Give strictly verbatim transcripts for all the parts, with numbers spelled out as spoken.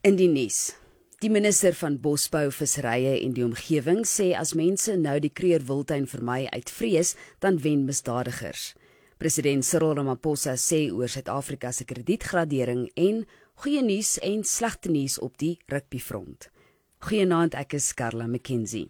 In die nuus. Die minister van Bosbou, Visserye en die Omgewing sê as mense nou die Krugerwildtuin vermy uit vrees, dan wen misdadigers. President Cyril Ramaphosa sê oor Suid-Afrika se kredietgradering en goeie nuus en slegte nuus op die rugbyfront. Goeienaand, ek is Carla McKenzie.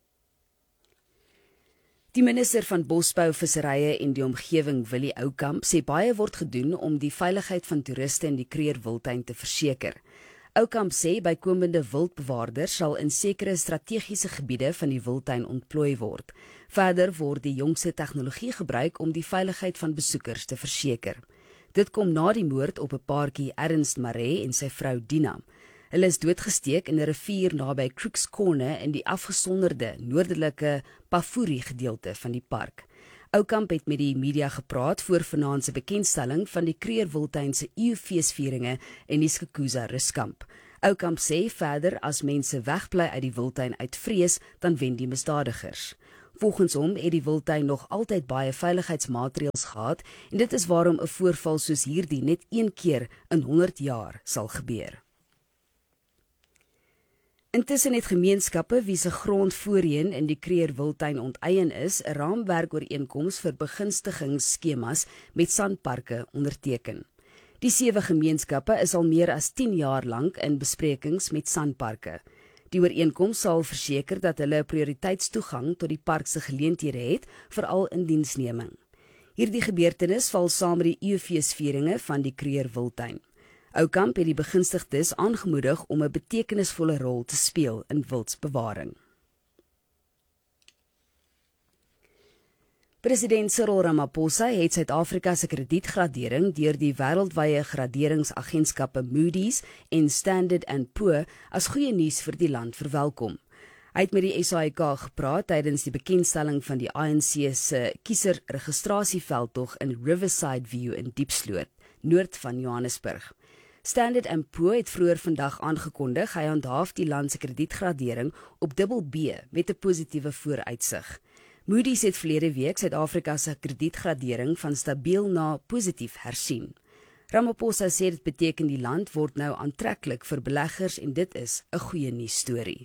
Die minister van Bosbou, Visserye en die Omgewing, Willie Oukamp, sê baie word gedoen om die veiligheid van toeriste in die Krugerwildtuin te verseker. Oukamp sê bykomende wildbewaarders sal in sekere strategiese gebiede van die wildtuin ontplooi word. Verder word die jongste tegnologie gebruik om die veiligheid van besoekers te verseker. Dit kom na die moord op 'n paartjie Ernst Maree en sy vrou Dina. Hulle is doodgesteek in 'n rivier naby Crooks Corner in die afgesonderde noordelike Pafuri gedeelte van die park. Oukamp het met die media gepraat voor vanaand se bekendstelling van die Krugerwildtuin se eeufeesvieringe en die Skukuza ruskamp. Oukamp sê verder as mense wegbly uit die wildtuin uit vrees, dan wen die misdadigers. Volgens hom het die wildtuin nog altyd baie veiligheidsmaatreëls gehad en dit is waarom 'n voorval soos hierdie net een keer in honderd jaar sal gebeur. Intussen het gemeenskappe wie se grond voorheen in die Krugerwildtuin onteien is, 'n raamwerkooreenkoms vir begunstigingsskemas met sandparke onderteken. Die sewe gemeenskappe is al meer as tien jaar lank in besprekings met sandparke. Die ooreenkoms sal verseker dat hulle prioriteitstoegang tot die park se geleenthede het, veral in diensneming. Hierdie gebeurtenis val saam met die eeufeesvieringe van die Krugerwildtuin. Oukamp het die begunstigdes aangemoedig om 'n betekenisvolle rol te speel in wildsbewaring. President Cyril Ramaphosa het Suid-Afrika se kredietgradering deur die wêreldwye graderingsagentskappe Moody's en Standard and Poor as goeie nuus vir die land verwelkom. Hy het met die S A I K gepraat tydens die bekendstelling van die A N C se kieserregistrasieveldtog in Riverside View in Diepsloot, noord van Johannesburg. Standard and Poor het vroeër vandag aangekondig hy handhaaf die land se kredietgradering op dubbel B met 'n positiewe vooruitsig. Moody's het verlede week Suid-Afrika se kredietgradering van stabiel na positief hersien. Ramaphosa sê dit beteken die land word nou aantreklik vir beleggers en dit is 'n goeie nuus storie.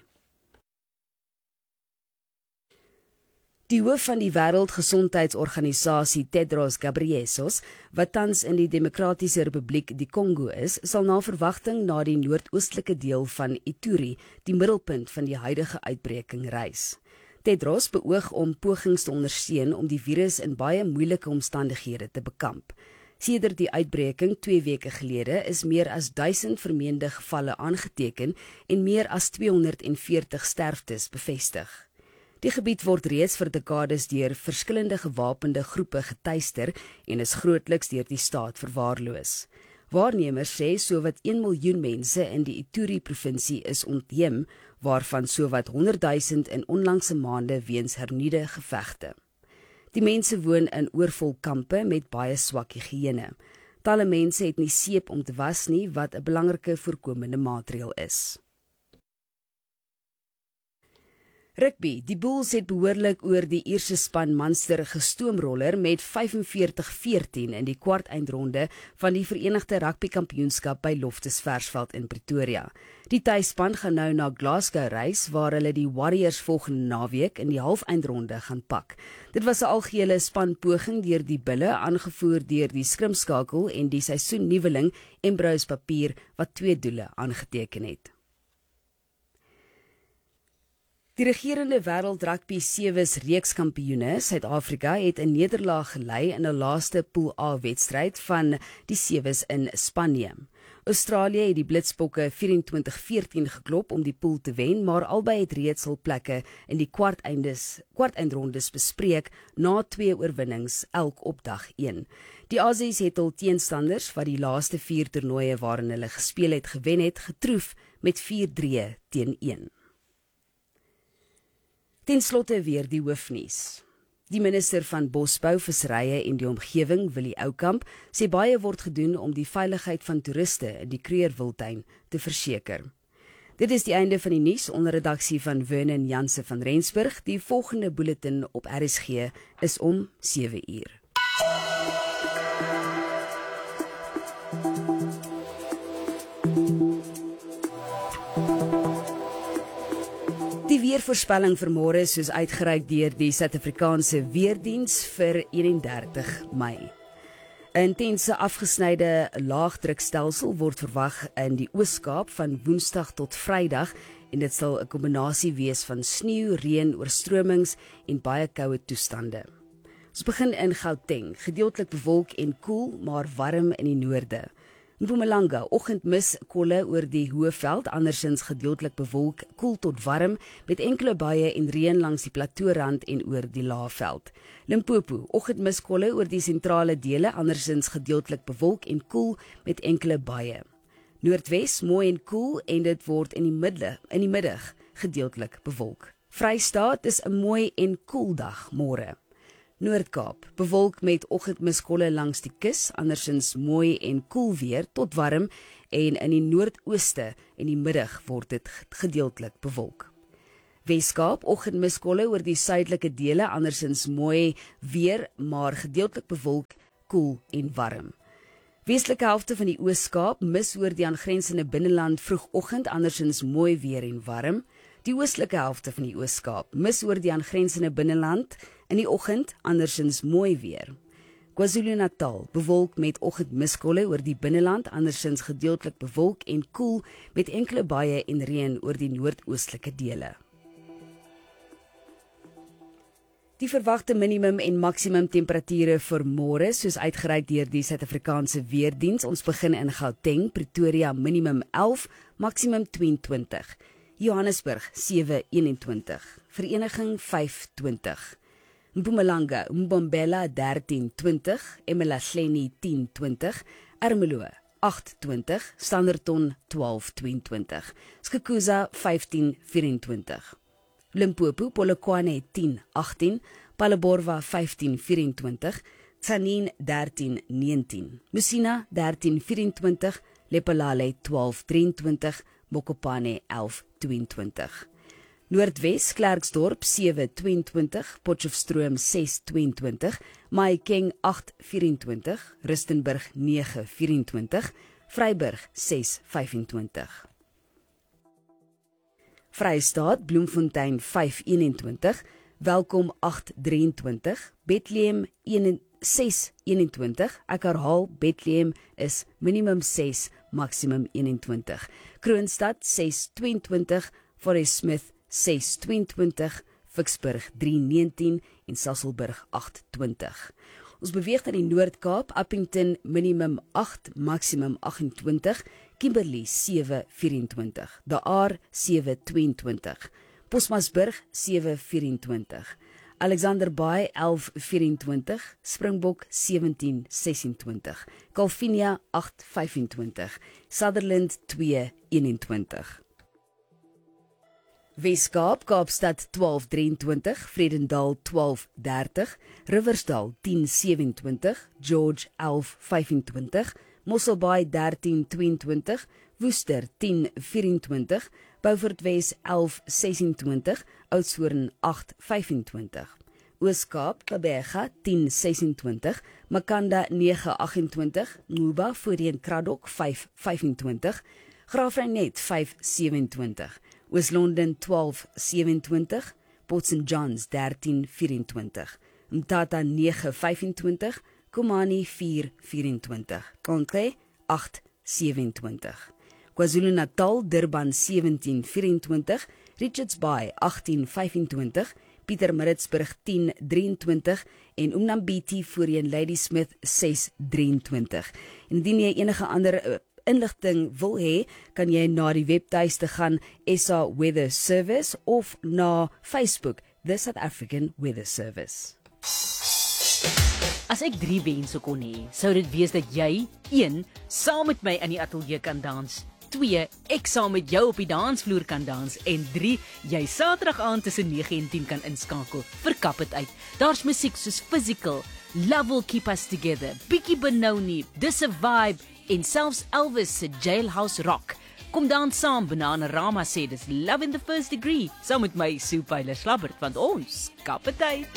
Die hoof van die Wêreldgesondheidsorganisasie Tedros Ghebreyesus, wat tans in die Demokratiese Republiek die Kongo is, sal na verwagting na die noordoostelike deel van Ituri, die middelpunt van die huidige uitbreking, reis. Tedros beoog om pogings te ondersteun om die virus in baie moeilike omstandighede te bekamp. Sedert die uitbreking twee weke gelede is meer as duisend vermeende gevalle aangeteken en meer as tweehonderdveertig sterftes bevestig. Die gebied word reeds vir dekades deur verskillende gewapende groepe getuister en is grootliks deur die staat verwaarloos. Waarnemers sê sowat een miljoen mense in die Ituri-provinsie is ontheem, waarvan sowat honderdduisend in onlangse maande weens hernuide gevegte. Die mense woon in oorvol kampe met baie swak higiëne. Talle mense het nie seep om te was nie, wat 'n belangrike voorkomende maatreël is. Rugby, die Bulls het behoorlik oor die Ierse span Munster gestoomroller met vyfenveertig veertien in die kwartfinale van die Verenigde Rugby Kampioenskap by Loftus Versfeld in Pretoria. Die tuisspan gaan nou na Glasgow reis waar hulle die Warriors volgende naweek in die halfeindronde gaan pak. Dit was 'n algehele spanpoging deur die Bulle, aangevoer deur die skrimskakel en die seisoennuweling Ambrose Papier wat twee doele aangeteken het. Die regerende wêreld rugby sewes reekskampioene Suid-Afrika het 'n nederlaag gelei in 'n laaste Pool A wedstryd van die sewes in Spanje. Australië het die Blitsbokke vyf-en-twintig veertien geklop om die pool te wen, maar albei het reeds hul plekke in die kwarteindes kwarteinrondes bespreek na twee oorwinnings elk op dag een. Die Aussies het hul teenstanders wat die laaste vier toernooie waarin hulle gespeel het gewen het, getroof met vier drie teen een. Ten slotte weer die hoofnuus. Die minister van Bosbou, Visserye en die Omgewing, Willie Oukamp, sê baie word gedoen om die veiligheid van toeriste in die Krugerwildtuin te verseker. Dit is die einde van die nuus onder redaksie van Vernon Janse van Rensburg. Die volgende bulletin op R S G is om sewe uur. weervoorspelling vir môre soos uitgereik deur die Suid-Afrikaanse Weerdiens vir eenendertig Mei. 'n Intense afgesnyde laagdrukstelsel word verwag in die Oos-Kaap van Woensdag tot Vrydag en dit sal 'n kombinasie wees van sneeu, reën, oorstromings en baie koue toestande. Ons begin in Gauteng, gedeeltelik bewolk en koel, maar warm in die noorde. Mpumalanga, oggendmis kolle oor die Hoëveld, andersins gedeeltelik bewolk, koel tot warm, met enkele buie en reën langs die plateaurand en oor die Laagveld. Limpopo, oggendmis kolle oor die sentrale dele, andersins gedeeltelik bewolk en koel, met enkele buie. Noordwes, mooi en koel en dit word in die middag, in die middag gedeeltelik bewolk. Vrystaat is 'n mooi en koel dag môre. Noord-Kaap, bewolk met oggendmiskolle langs die kus, andersins mooi en koel weer tot warm en in die noordooste en die middag word dit gedeeltelik bewolk. Wes-Kaap, oggendmiskolle oor die suidelike dele, andersins mooi weer, maar gedeeltelik bewolk, koel en warm. Westelike helfte van die Oos-Kaap, mis oor die aangrensende binneland vroegoggend, andersins mooi weer en warm. Die oostelike helfte van die Oos-Kaap, mis oor die aangrensende binneland in die oggend, andersins mooi weer. KwaZulu-Natal, bewolk met oggendmiskolle oor die binneland, andersins gedeeltelik bewolk en koel met enkele buie en reën oor die noordoostelike dele. Die verwagte minimum en maksimum temperature vir môre, soos uitgereik deur die Suid-Afrikaanse Weerdiens. Ons begin in Gauteng, Pretoria minimum elf, maksimum tweeëntwintig. Johannesburg sewe eenentwintig, Vereniging vyf twintig, Mpumalanga, Mbombela dertien twintig, eMalahleni tien twintig, Ermelo agt twintig, Standerton twaalf tweeëntwintig, Skukuza vyftien vyfentwintig, Limpopo, Polokwane tien agtien, Palaborwa vyftien vyfentwintig, Tzaneen dertien negentien, Musina dertien vyfentwintig, Lephalale twaalf drieëntwintig, Mokopane elf tweeëntwintig. Noordwes, Klerksdorp sewe tweeëntwintig, Potchefstroom ses tweeëntwintig, Mahikeng agt vyfentwintig, Rustenburg nege vyfentwintig, Vryburg ses vyfentwintig. Vrystaat, Bloemfontein vyf eenentwintig, Welkom agt drieëntwintig, Bethlehem ses eenentwintig, ek herhaal, Bethlehem is minimum ses, maksimum eenentwintig. Kroonstad ses tweeëntwintig, Forest Smith ses tweeëntwintig, Vicksburg drie negentien en Sasolburg agt twintig. Ons beweeg na die Noord-Kaap, Appington minimum agt, maksimum agt-en-twintig, Kimberley sewe vyfentwintig, De Aar sewe tweeëntwintig, Posmasburg sewe vyfentwintig, Alexander Bay elf vyfentwintig, Springbok sewentien sesentwintig, Calvinia agt vyfentwintig, Sutherland twee eenentwintig. Wes-Kaap, Kaapstad twaalf drieëntwintig, Vredendal twaalf dertig, Riversdal tien sewentwintig, George elf vyfentwintig, Mosselbaai dertien tweeëntwintig, Woester tien vyfentwintig, Beaufort Wes elf sesentwintig, Oudtshoorn agt vyfentwintig. Oos-Kaap, Gqeberha tien sesentwintig, Makanda nege agtentwintig, Nguba voorheen Kraddock vyf vyfentwintig, Graafrenet vyf sewentwintig, Oos-London twaalf sewentwintig, Port Saint Johns dertien vyfentwintig, Mthatha nege vyfentwintig, Komani vier vyfentwintig, Konke agt sewentwintig. KwaZulu-Natal, Durban sewentien vyfentwintig, Richards Bay agtien vyfentwintig, Pietermaritzburg tien drieëntwintig en Umnambiti voorheen Ladysmith ses drieëntwintig. Indien jy enige ander uh, inligting wil hê, kan jy na die webtuiste gaan S A Weather Service of na Facebook, The South African Weather Service. As ek drie wense kon hê, sou dit wees dat jy een saam met my in die ateljee kan dans, twee ek saam met jou op die dansvloer kan dans en drie jy Saterdag aand tussen nege en tien kan inskakel vir Kap het uit. Daar's musiek soos Physical, Love Will Keep Us Together, Bietjie Benoni, Dis 'n Vibe en selfs Elvis se Jailhouse Rock. Kom dan saam, Bananarama sê dis Love in the First Degree, saam met my Sue Pyler Slabbert, want ons Kap het uit.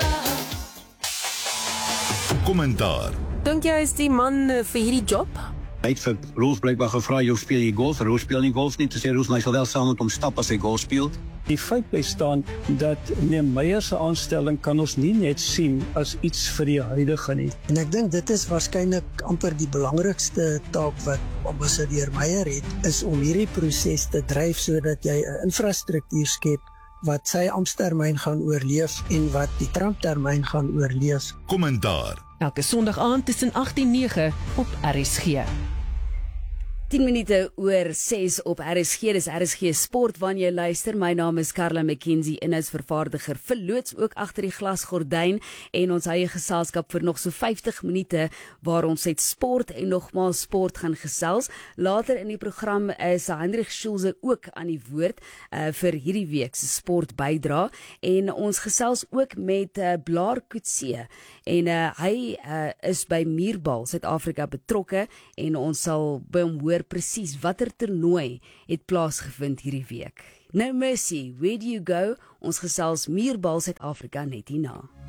Kommentaar. Dink jy is die man uh, vir hierdie job? Hy het vir Roos blijkbaar gevra, jou speel jy golf? Roos speel nie golf nie, te sê Roos, maar hy sal wel saam met hom stap as hy golf speel. Die feit bly staan dat meneer Meyer se aanstelling kan ons nie net sien as iets vir die huidige nie. En ek dink dit is waarskynlik amper die belangrikste taak wat ambassadeur Meyer het, is om hierdie proses te dryf sodat jy 'n infrastruktuur skep wat sy amptetermyn gaan oorleef en wat die Trump-termyn gaan oorleef. Kommentaar. Elke Sondag aand tussen agt en nege op R S G. tien minute oor ses op R S G, dis R S G Sport wanneer jy luister. My naam is Carla McKenzie, inhoudsvervaardiger verloots ook agter die glasgordyn en ons eie geselskap vir nog so vyftig minute waar ons het sport en nogmaals sport gaan gesels. Later in die program is Hendrik Schulze ook aan die woord uh, vir hierdie week se sport bydra en ons gesels ook met uh, Blaar Coetzee en uh, hy uh, is by Muurbal Suid-Afrika betrokke en ons sal by hom hoor presies watter toernooi het plaasgevind hierdie week. No mercy, where do you go? Ons gesels Muurbal Suid-Afrika net hierna.